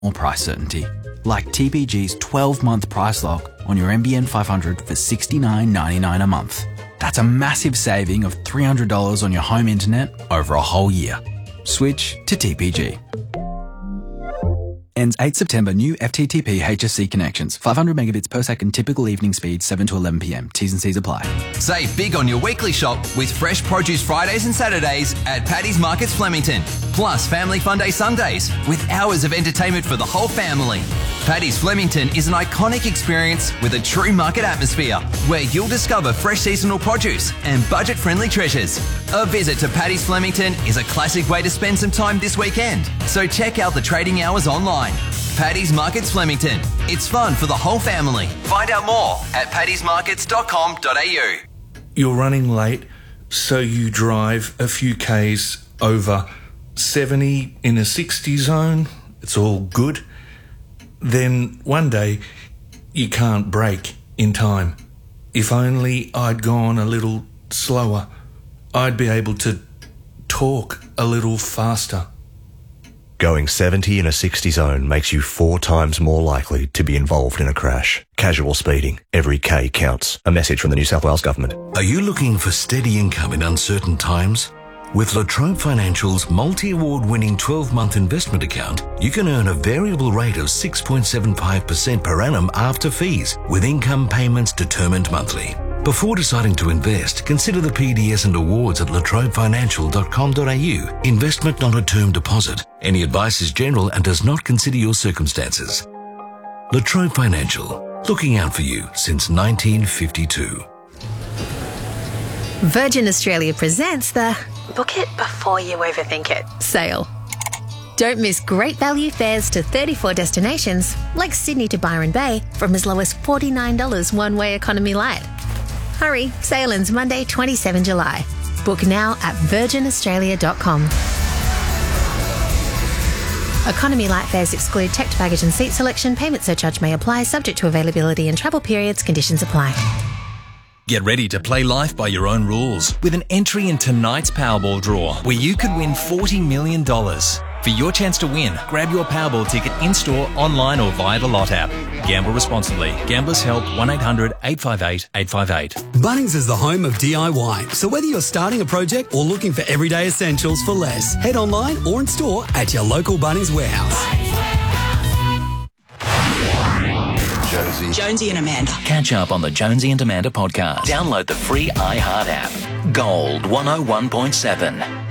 more price certainty. Like TPG's 12-month price lock on your NBN 500 for $69.99 a month. That's a massive saving of $300 on your home internet over a whole year. Switch to TPG. Ends 8 September. New FTTP HSC connections. 500 megabits per second. Typical evening speed 7 to 11 p.m. T's and C's apply. Save big on your weekly shop with fresh produce Fridays and Saturdays at Paddy's Markets Flemington. Plus Family Fun Day Sundays with hours of entertainment for the whole family. Paddy's Flemington is an iconic experience with a true market atmosphere where you'll discover fresh seasonal produce and budget-friendly treasures. A visit to Paddy's Flemington is a classic way to spend some time this weekend. So check out the trading hours online. Paddy's Markets Flemington. It's fun for the whole family. Find out more at paddysmarkets.com.au. You're running late, so you drive a few Ks over 70 in a 60 zone. It's all good. Then one day you can't brake in time. If only I'd gone a little slower, I'd be able to talk a little faster. Going 70 in a 60 zone makes you 4 times more likely to be involved in a crash. Casual speeding. Every K counts. A message from the New South Wales Government. Are you looking for steady income in uncertain times? With La Trobe Financial's multi-award-winning 12-month investment account, you can earn a variable rate of 6.75% per annum after fees, with income payments determined monthly. Before deciding to invest, consider the PDS and awards at latrobefinancial.com.au. Investment not a term deposit. Any advice is general and does not consider your circumstances. La Trobe Financial, looking out for you since 1952. Virgin Australia presents the Book It Before You Overthink It sale. Don't miss great value fares to 34 destinations, like Sydney to Byron Bay, from as low as $49 one-way economy light. Hurry, sale ends Monday, 27 July. Book now at virginaustralia.com. Economy light fares exclude checked baggage and seat selection. Payment surcharge may apply, subject to availability and travel periods. Conditions apply. Get ready to play life by your own rules with an entry in tonight's Powerball draw, where you could win $40 million. For your chance to win, grab your Powerball ticket in-store, online or via the Lot app. Gamble responsibly. Gamblers Help 1-800-858-858. Bunnings is the home of DIY, so whether you're starting a project or looking for everyday essentials for less, head online or in store at your local Bunnings warehouse. Jonesy and Amanda. Catch up on the Jonesy and Amanda podcast. Download the free iHeart app. Gold 101.7.